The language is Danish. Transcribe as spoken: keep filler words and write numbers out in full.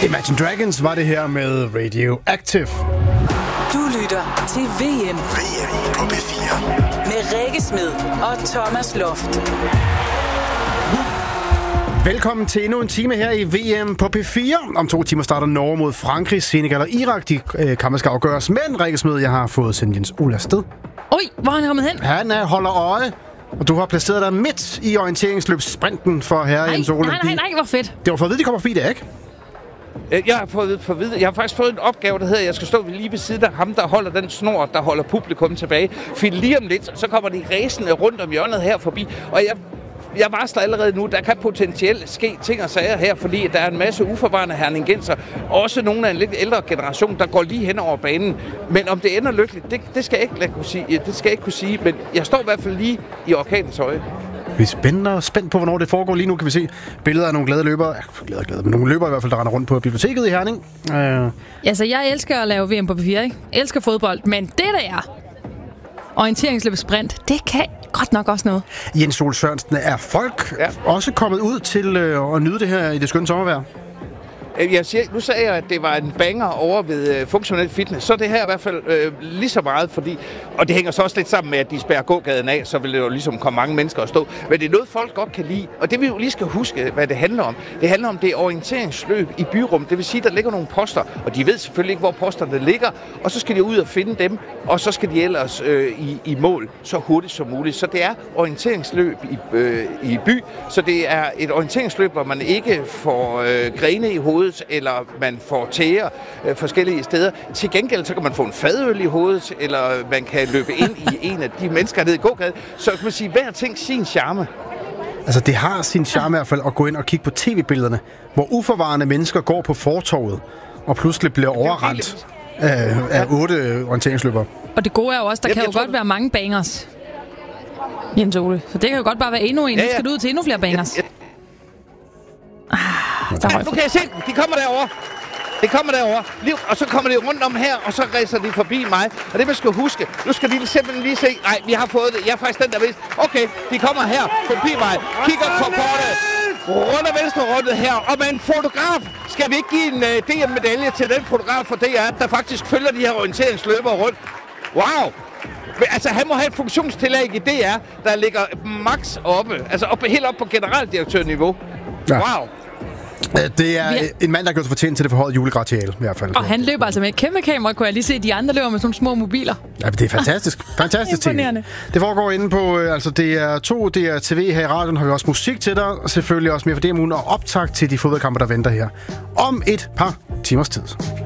Imagine Dragons var det her med Radioactive. Du lytter til V M. V M på P fire. Med Rikke Smed og Thomas Loft. Velkommen til endnu en time her i V M på P fire. Om to timer starter Norge mod Frankrig, Senegal og Irak. De øh, kampe skal afgøres. Men Rikke Smed, jeg har fået sendt Jens Ole afsted. Oj, hvor er han kommet hen? Han er holder øje. Og du har placeret dig midt i orienteringsløbssprinten for herre Jens Ole. Nej, nej, nej, hvor fedt. Det var for at vide, de kommer forbi det, ikke? Jeg har, fået, for vide, jeg har faktisk fået en opgave, der hedder, at jeg skal stå lige ved siden af ham, der holder den snor, der holder publikum tilbage. For lige om lidt, så kommer de ræsende rundt om hjørnet her forbi. Og jeg, jeg varsler allerede nu, der kan potentielt ske ting og sager her, fordi der er en masse uforvarende herningenser. Også nogle af en lidt ældre generation, der går lige hen over banen. Men om det ender lykkeligt, det, det, skal jeg ikke kunne sige, det skal jeg ikke kunne sige. Men jeg står i hvert fald lige i orkanens øje. Vi er spændende og spændt på, hvornår det foregår. Lige nu kan vi se billeder af nogle glade løbere. Ja, glade glade, men nogle løbere i hvert fald, der render rundt på biblioteket i Herning. Uh... Altså, jeg elsker at lave V M på P fire, ikke? Jeg elsker fodbold, men det der er orienteringsløb sprint, det kan godt nok også noget. Jens Ole Sørensen, er folk ja. også kommet ud til øh, at nyde det her i det skønne sommervejr? Jeg siger, nu sagde jeg, at det var en banger over ved øh, funktionel fitness, så er det her i hvert fald øh, lige så meget, fordi, og det hænger så også lidt sammen med, at de spærrer gågaden af, så vil det jo ligesom komme mange mennesker at stå. Men det er noget, folk godt kan lide, og det vi jo lige skal huske, hvad det handler om. Det handler om det orienteringsløb i byrum, det vil sige, der ligger nogle poster, og de ved selvfølgelig ikke, hvor posterne ligger, og så skal de ud og finde dem, og så skal de ellers øh, i, i mål så hurtigt som muligt. Så det er orienteringsløb i, øh, i by, så det er et orienteringsløb, hvor man ikke får øh, grene i hovedet, eller man får tæer øh, forskellige steder. Til gengæld så kan man få en fadøl i hovedet, eller man kan løbe ind i en af de mennesker nede i gågaden. Så kan man sige, hver ting sin charme. Altså, det har sin charme i hvert fald at gå ind og kigge på tv-billederne, hvor uforvarende mennesker går på fortovet, og pludselig bliver overrendt af, af otte orienteringsløbere. Og det gode er jo også, der Jamen, kan jo godt være mange bangers, Jens Ole. Så det kan jo godt bare være endnu en. Ja, ja. Nu skal du ud til endnu flere bangers. Ja, ja. Ah, ja, nu kan jeg se dem. De kommer derovre. De kommer derovre. Og så kommer de rundt om her, og så ræser de forbi mig. Og det man skal huske, nu skal de simpelthen lige se. Nej, vi har fået det. Jeg er faktisk den, der ved. Okay, de kommer her forbi mig. Kigger på kortet. Rundt og venstre rundet her. Og med en fotograf skal vi ikke give en uh, D M-medalje til den fotograf for D R, der faktisk følger de her orienteringsløbere rundt. Wow! Altså, han må have et funktionstillæg i D R, der ligger max oppe. Altså oppe, helt op på generaldirektørniveau. Ja. Wow! Det er en mand, der har gjort sig fortjent til det forhøjet julegratiale, i hvert fald. Og han løber altså med et kæmpe kamera, kunne jeg lige se. De andre løber med sådan små mobiler. Ja, det er fantastisk. Fantastisk ting. Det foregår inde på, altså det er to, det er T V her i radioen, har vi også musik til dig, og selvfølgelig også mere for det om ugen, og optag til de fodboldkampe, der venter her om et par timers tid.